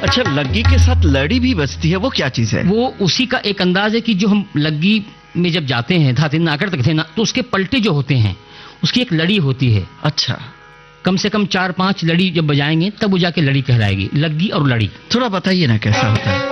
अच्छा, लग्गी के साथ लड़ी भी बजती है, वो क्या चीज है? वो उसी का एक अंदाज है कि जो हम लग्गी में जब जाते हैं धाते नाकर तक थे ना, तो उसके पलटे जो होते हैं उसकी एक लड़ी होती है। अच्छा, कम से कम 4-5 लड़ी जब बजाएंगे तब वो जाके लड़ी कहलाएगी, लग्गी और लड़ी। थोड़ा बताइए ना कैसा होता है?